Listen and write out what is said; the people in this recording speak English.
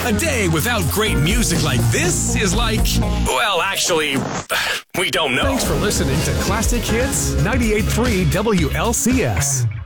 A day without great music like this is like, well, actually, we don't know. Thanks for listening to Classic Hits 98.3 WLCS.